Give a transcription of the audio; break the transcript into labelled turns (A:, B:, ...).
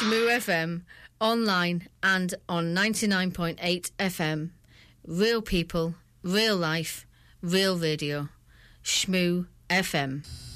A: Shmoo FM, online and on 99.8 FM. Real people, real life, real radio. Shmoo FM.